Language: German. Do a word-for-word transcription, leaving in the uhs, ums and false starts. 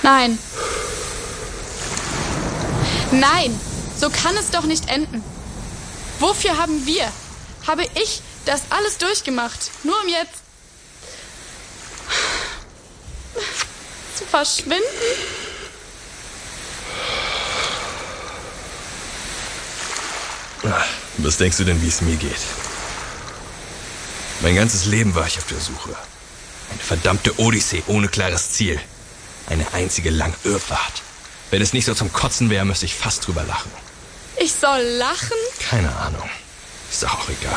Nein. Nein, so kann es doch nicht enden. Wofür haben wir, habe ich das alles durchgemacht, nur um jetzt zu verschwinden? Was denkst du denn, wie es mir geht? Mein ganzes Leben war ich auf der Suche. Eine verdammte Odyssee ohne klares Ziel. Eine einzige lange Irrfahrt. Wenn es nicht so zum Kotzen wäre, müsste ich fast drüber lachen. Ich soll lachen? Keine Ahnung. Ist doch auch egal.